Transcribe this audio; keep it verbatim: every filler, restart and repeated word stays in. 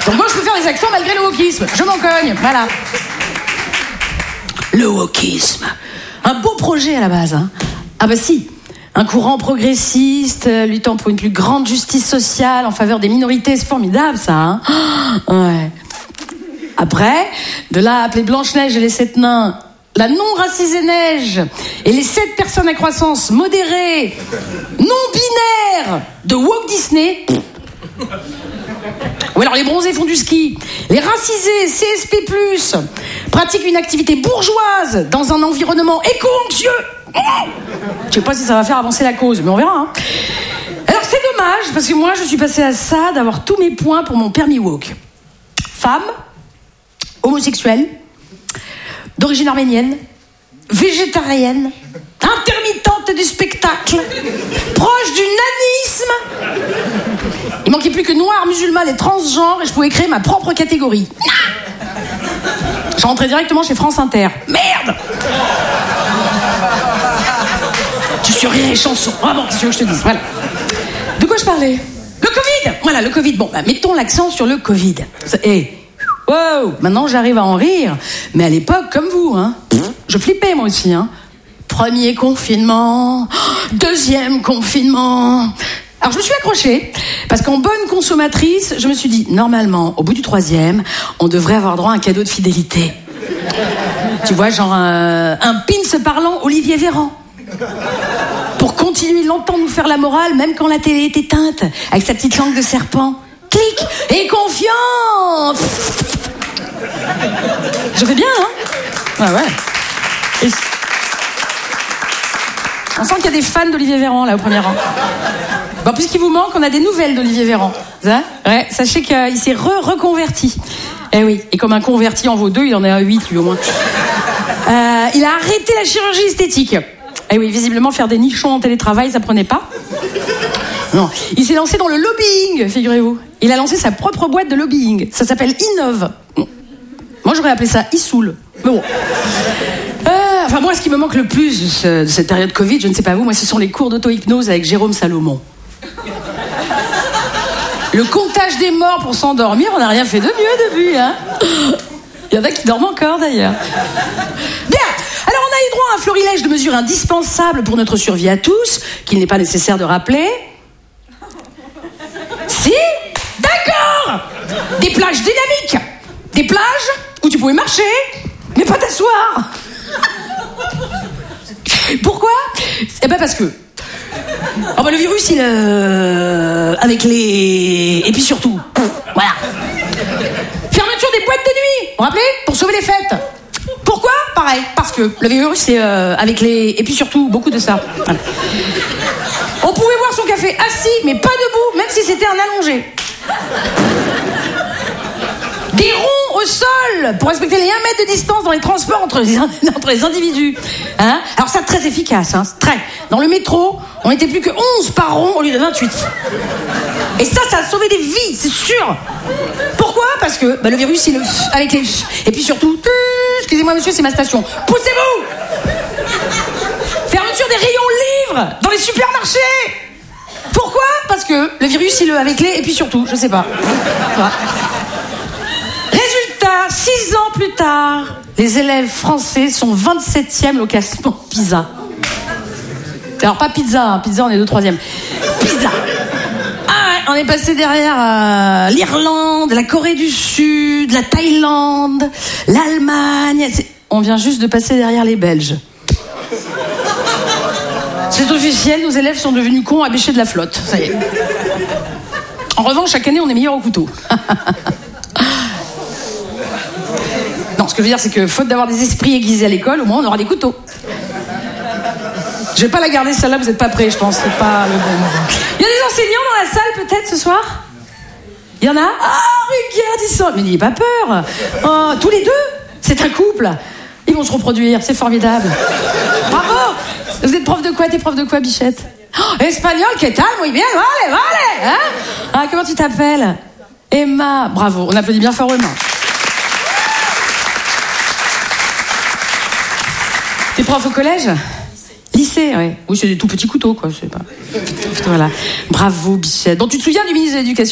Donc moi, je peux faire des accents malgré le wokisme. Je m'en cogne, voilà. Le wokisme. Un beau projet à la base, hein. Ah bah si. Un courant progressiste, euh, luttant pour une plus grande justice sociale en faveur des minorités, c'est formidable ça, hein. Ouais. Après, de là à appeler Blanche-Neige et les sept nains la non-racisée neige et les sept personnes à croissance modérée, non-binaire de Walt Disney. Ou alors les bronzés font du ski. Les racisés, C S P plus, pratiquent une activité bourgeoise dans un environnement éco-anxieux. Je sais pas si ça va faire avancer la cause, mais on verra, hein. Alors c'est dommage, parce que moi je suis passée à ça d'avoir tous mes points pour mon permis woke. Femme, homosexuelle, d'origine arménienne, végétarienne, intermittente du spectacle, proche du nanisme. Il manquait plus que noire, musulmane et transgenre et je pouvais créer ma propre catégorie. Je rentrais directement chez France Inter. Merde! Tu suis rire et chanson. Vraiment, qu'est-ce que je te dis? Voilà. De quoi je parlais? Le Covid! Voilà, le Covid. Bon, bah, mettons l'accent sur le Covid. Et wow! Maintenant, j'arrive à en rire. Mais à l'époque, comme vous, hein, je flippais moi aussi, hein. Premier confinement, deuxième confinement. Alors je me suis accrochée, parce qu'en bonne consommatrice, je me suis dit, normalement, au bout du troisième, on devrait avoir droit à un cadeau de fidélité. Tu vois, genre un, un pins parlant Olivier Véran. Pour continuer longtemps de nous faire la morale, même quand la télé est éteinte, avec sa petite langue de serpent. Clic et confiance. Je fais bien, hein? Ah ouais. Et... on sent qu'il y a des fans d'Olivier Véran, là, au premier rang. Bon, puisqu'il vous manque, on a des nouvelles d'Olivier Véran. Hein? Ouais, sachez qu'il s'est re-reconverti. Eh oui, et comme un converti en vaut deux, il en est à huit, lui, au moins. Euh, il a arrêté la chirurgie esthétique. Eh oui, visiblement, faire des nichons en télétravail, ça prenait pas. Non, il s'est lancé dans le lobbying, figurez-vous. Il a lancé sa propre boîte de lobbying. Ça s'appelle Innov. Moi, j'aurais appelé ça Issoul. Mais bon... Euh, enfin, moi, ce qui me manque le plus de, ce, de cette période Covid, je ne sais pas vous, moi, ce sont les cours d'auto-hypnose avec Jérôme Salomon. Le comptage des morts pour s'endormir, on n'a rien fait de mieux depuis, hein. Il y en a qui dorment encore, d'ailleurs. Bien. Alors, on a eu droit à un florilège de mesures indispensables pour notre survie à tous, qu'il n'est pas nécessaire de rappeler. Si? D'accord. Des plages dynamiques. Des plages où tu pouvais marcher, mais pas t'asseoir. Pourquoi? Eh ben parce que oh ben le virus il euh, avec les et puis surtout voilà, fermeture des boîtes de nuit, vous vous rappelez, pour sauver les fêtes. Pourquoi? Pareil, parce que le virus c'est euh, avec les et puis surtout beaucoup de ça. Voilà. On pouvait boire son café assis mais pas debout, même si c'était un allongé. Des ronds au sol pour respecter les un mètre de distance dans les transports entre les, entre les individus. Hein? Alors ça, très efficace. Hein? Très. Dans le métro, on n'était plus que onze par rond au lieu de vingt-huit. Et ça, ça a sauvé des vies, c'est sûr. Pourquoi? Parce que bah, le virus, il le... avec les... Et puis surtout... Excusez-moi, monsieur, c'est ma station. Poussez-vous. Fermeture des rayons livres dans les supermarchés. Pourquoi? Parce que le virus, il le... avec les... Et puis surtout, je sais pas. Voilà. Résultat, six ans plus tard, les élèves français sont vingt-septième au classement PISA. Alors pas pizza, hein, pizza on est deux troisième. PISA. Ah ouais, on est passé derrière euh, l'Irlande, la Corée du Sud, la Thaïlande, l'Allemagne. C'est... on vient juste de passer derrière les Belges. C'est officiel, nos élèves sont devenus cons à bêcher de la flotte. Ça y est. En revanche, chaque année, on est meilleur au couteau. Non, ce que je veux dire, c'est que faute d'avoir des esprits aiguisés à l'école, au moins on aura des couteaux. Je vais pas la garder celle-là, vous êtes pas prêts, je pense. C'est pas le bon moment. Il y a des enseignants dans la salle peut-être ce soir? Il y en a? Ah, regarde, ils sont... mais n'ayez pas peur. Oh, tous les deux? C'est un couple. Ils vont se reproduire, c'est formidable. Bravo. Vous êtes prof de quoi? T'es prof de quoi, Bichette? Oh, espagnol, qu'est-ce que muy bien, vale, vale. Hein? Ah, comment tu t'appelles? Emma. Bravo, on applaudit bien fort Emma. T'es prof au collège? Lycée, ouais. Oui, c'est des tout petits couteaux, quoi. Je sais pas. Voilà. Bravo, Bichette. Bon, tu te souviens du ministre de l'Éducation?